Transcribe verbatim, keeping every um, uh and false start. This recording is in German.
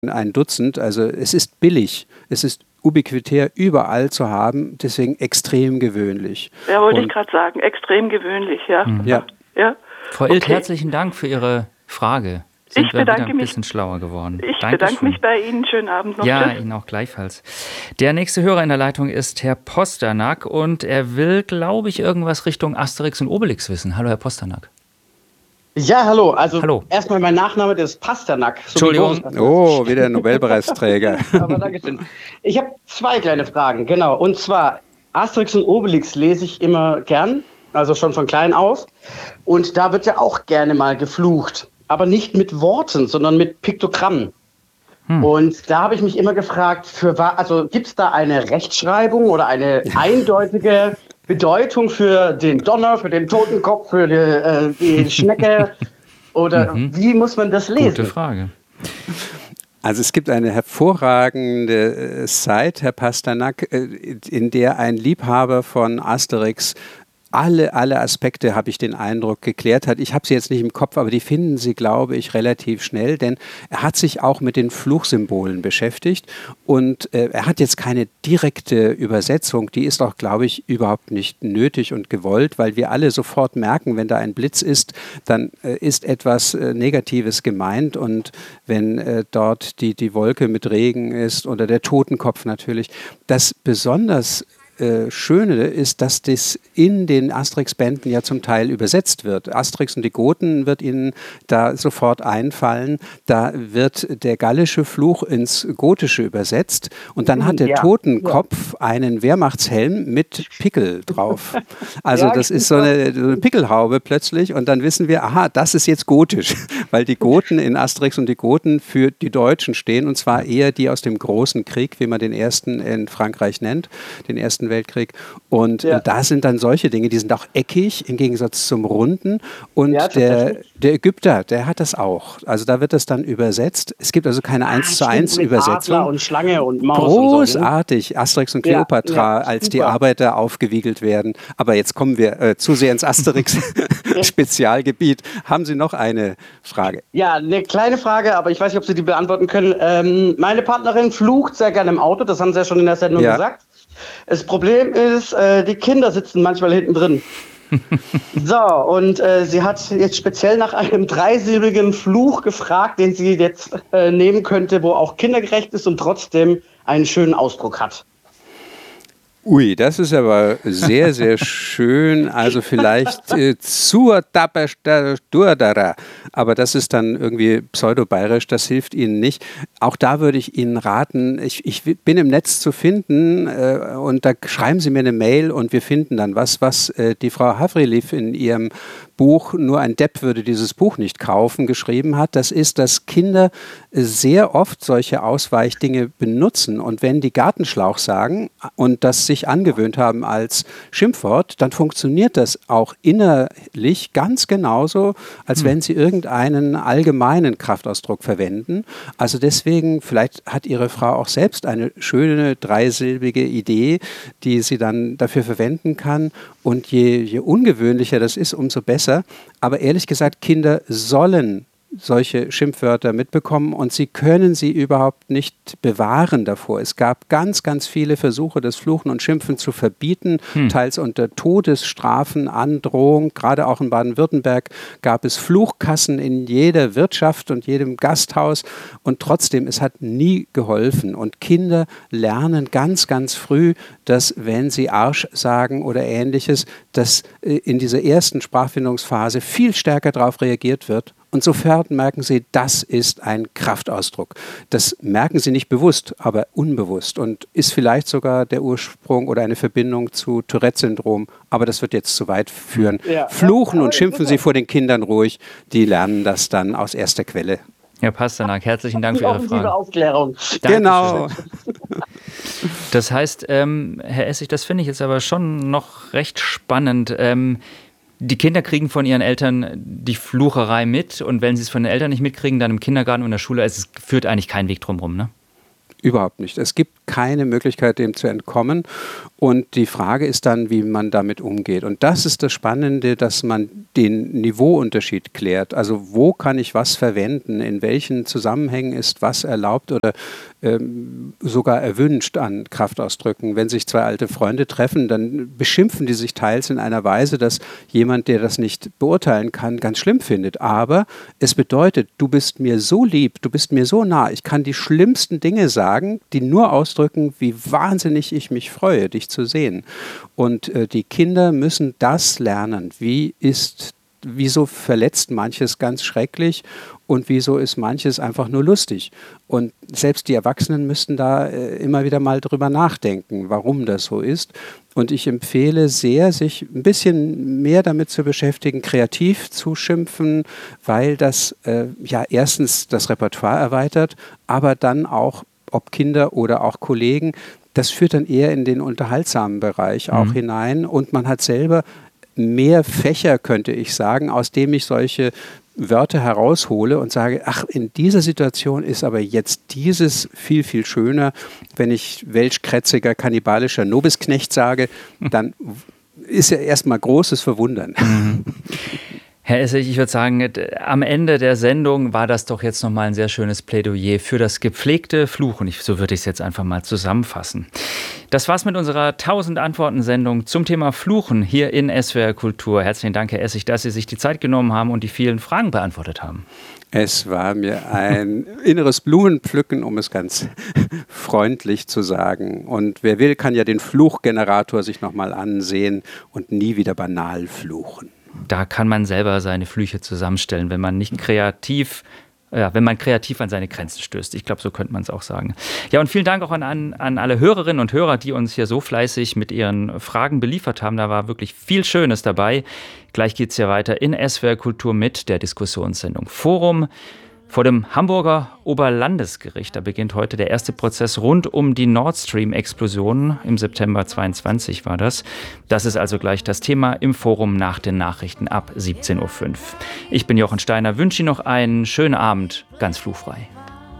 ein Dutzend. Also es ist billig, es ist ubiquitär überall zu haben, deswegen extrem gewöhnlich. Ja, wollte ich gerade sagen, extrem gewöhnlich, ja. Mhm. Ja. ja. Frau Ilth, okay. Herzlichen Dank für Ihre Frage. Sind ich wir wieder ein bisschen mich. schlauer geworden. Ich Dankeschön. bedanke mich bei Ihnen. Schönen Abend noch. Ja, Tschüss. Ihnen auch gleichfalls. Der nächste Hörer in der Leitung ist Herr Posternak und er will, glaube ich, irgendwas Richtung Asterix und Obelix wissen. Hallo, Herr Posternak. Ja, hallo. Also hallo. Erstmal mein Nachname, das ist Pasternak. So Entschuldigung. Oh, wieder ein Nobelpreisträger. Aber Dankeschön. Ich habe zwei kleine Fragen, genau. Und zwar, Asterix und Obelix lese ich immer gern, also schon von klein auf. Und da wird ja auch gerne mal geflucht. Aber nicht mit Worten, sondern mit Piktogrammen. Hm. Und da habe ich mich immer gefragt, für also gibt es da eine Rechtschreibung oder eine eindeutige Bedeutung für den Donner, für den Totenkopf, für die, äh, die Schnecke? Oder mhm. wie muss man das lesen? Gute Frage. Also es gibt eine hervorragende Seite, Herr Pasternak, in der ein Liebhaber von Asterix alle, alle Aspekte, habe ich den Eindruck, geklärt hat. Ich habe sie jetzt nicht im Kopf, aber die finden Sie, glaube ich, relativ schnell, denn er hat sich auch mit den Fluchsymbolen beschäftigt und äh, er hat jetzt keine direkte Übersetzung, die ist auch, glaube ich, überhaupt nicht nötig und gewollt, weil wir alle sofort merken, wenn da ein Blitz ist, dann äh, ist etwas äh, Negatives gemeint und wenn äh, dort die, die Wolke mit Regen ist oder der Totenkopf natürlich, das besonders Schöne ist, dass das in den Asterix-Bänden ja zum Teil übersetzt wird. Asterix und die Goten wird Ihnen da sofort einfallen. Da wird der gallische Fluch ins Gotische übersetzt und dann hat der ja. Totenkopf ja. einen Wehrmachtshelm mit Pickel drauf. Also ja, das ist so eine, so eine Pickelhaube plötzlich und dann wissen wir, aha, das ist jetzt gotisch, weil die Goten in Asterix und die Goten für die Deutschen stehen und zwar eher die aus dem Großen Krieg, wie man den ersten in Frankreich nennt, den ersten Weltkrieg. Und ja. da sind dann solche Dinge, die sind auch eckig im Gegensatz zum Runden. Und ja, der, der Ägypter, der hat das auch. Also da wird das dann übersetzt. Es gibt also keine eins zu eins Übersetzung. Adler und Schlange und Maus. Großartig. Und so, ne? Asterix und Kleopatra, ja, ja, als super. Die Arbeiter aufgewiegelt werden. Aber jetzt kommen wir äh, zu sehr ins Asterix-Spezialgebiet. Haben Sie noch eine Frage? Ja, eine kleine Frage, aber ich weiß nicht, ob Sie die beantworten können. Ähm, meine Partnerin flucht sehr gerne im Auto, das haben Sie ja schon in der Sendung ja. gesagt. Das Problem ist, äh, die Kinder sitzen manchmal hinten drin. So, und äh, sie hat jetzt speziell nach einem dreisilbigen Fluch gefragt, den sie jetzt äh, nehmen könnte, wo auch kindergerecht ist und trotzdem einen schönen Ausdruck hat. Ui, das ist aber sehr, sehr schön. Also vielleicht äh, zur Durdara. Aber das ist dann irgendwie pseudo-bayerisch, das hilft Ihnen nicht. Auch da würde ich Ihnen raten, ich, ich bin im Netz zu finden äh, und da schreiben Sie mir eine Mail und wir finden dann was, was äh, die Frau Havriliv in ihrem Buch "Nur ein Depp würde dieses Buch nicht kaufen" geschrieben hat. Das ist, dass Kinder sehr oft solche Ausweichdinge benutzen und wenn die Gartenschlauch sagen und das sich angewöhnt haben als Schimpfwort, dann funktioniert das auch innerlich ganz genauso, als hm. wenn sie irgendeinen allgemeinen Kraftausdruck verwenden. Also deswegen, vielleicht hat Ihre Frau auch selbst eine schöne dreisilbige Idee, die sie dann dafür verwenden kann. Und je, je ungewöhnlicher das ist, umso besser. Aber ehrlich gesagt, Kinder sollen solche Schimpfwörter mitbekommen und sie können sie überhaupt nicht bewahren davor. Es gab ganz, ganz viele Versuche, das Fluchen und Schimpfen zu verbieten, hm. teils unter Todesstrafen, Androhung. Gerade auch in Baden-Württemberg gab es Fluchkassen in jeder Wirtschaft und jedem Gasthaus und trotzdem, es hat nie geholfen. Und Kinder lernen ganz, ganz früh, dass wenn sie Arsch sagen oder Ähnliches, dass in dieser ersten Sprachfindungsphase viel stärker darauf reagiert wird. Und sofern merken Sie, das ist ein Kraftausdruck. Das merken Sie nicht bewusst, aber unbewusst und ist vielleicht sogar der Ursprung oder eine Verbindung zu Tourette-Syndrom. Aber das wird jetzt zu weit führen. Ja. Fluchen ja, und schimpfen Sie vor den Kindern ruhig. Die lernen das dann aus erster Quelle. Herr Pasternak, herzlichen Dank für Ihre Frage. Aufklärung. Genau. Das heißt, ähm, Herr Essig, das finde ich jetzt aber schon noch recht spannend. Ähm, Die Kinder kriegen von ihren Eltern die Flucherei mit und wenn sie es von den Eltern nicht mitkriegen, dann im Kindergarten und in der Schule, es führt eigentlich kein Weg drum rum, ne? Überhaupt nicht. Es gibt keine Möglichkeit, dem zu entkommen. Und die Frage ist dann, wie man damit umgeht. Und das ist das Spannende, dass man den Niveauunterschied klärt. Also wo kann ich was verwenden? In welchen Zusammenhängen ist was erlaubt oder ähm, sogar erwünscht an Kraftausdrücken? Wenn sich zwei alte Freunde treffen, dann beschimpfen die sich teils in einer Weise, dass jemand, der das nicht beurteilen kann, ganz schlimm findet. Aber es bedeutet, du bist mir so lieb, du bist mir so nah, ich kann die schlimmsten Dinge sagen, die nur ausdrücken, wie wahnsinnig ich mich freue, dich zu sehen. Und äh, die Kinder müssen das lernen. Wie ist, wieso verletzt manches ganz schrecklich und wieso ist manches einfach nur lustig? Und selbst die Erwachsenen müssten da äh, immer wieder mal drüber nachdenken, warum das so ist. Und ich empfehle sehr, sich ein bisschen mehr damit zu beschäftigen, kreativ zu schimpfen, weil das äh, ja erstens das Repertoire erweitert, aber dann auch ob Kinder oder auch Kollegen, das führt dann eher in den unterhaltsamen Bereich auch mhm. hinein und man hat selber mehr Fächer, könnte ich sagen, aus dem ich solche Wörter heraushole und sage, ach, in dieser Situation ist aber jetzt dieses viel, viel schöner. Wenn ich welschkrätziger, kannibalischer Nobisknecht sage, dann ist ja erstmal großes Verwundern. Mhm. Herr Essig, ich würde sagen, am Ende der Sendung war das doch jetzt nochmal ein sehr schönes Plädoyer für das gepflegte Fluchen. Ich, so würde ich es jetzt einfach mal zusammenfassen. Das war's mit unserer tausend-Antworten-Sendung zum Thema Fluchen hier in S W R Kultur. Herzlichen Dank, Herr Essig, dass Sie sich die Zeit genommen haben und die vielen Fragen beantwortet haben. Es war mir ein inneres Blumenpflücken, um es ganz freundlich zu sagen. Und wer will, kann ja den Fluchgenerator sich nochmal ansehen und nie wieder banal fluchen. Da kann man selber seine Flüche zusammenstellen, wenn man nicht kreativ, ja, wenn man kreativ an seine Grenzen stößt. Ich glaube, so könnte man es auch sagen. Ja, und vielen Dank auch an, an, an alle Hörerinnen und Hörer, die uns hier so fleißig mit ihren Fragen beliefert haben. Da war wirklich viel Schönes dabei. Gleich geht es ja weiter in S W R Kultur mit der Diskussionssendung Forum. Vor dem Hamburger Oberlandesgericht, da beginnt heute der erste Prozess rund um die Nord Stream-Explosion. Im September zweiundzwanzig war das. Das ist also gleich das Thema im Forum nach den Nachrichten ab siebzehn Uhr fünf. Ich bin Jochen Steiner, wünsche Ihnen noch einen schönen Abend, ganz fluchfrei.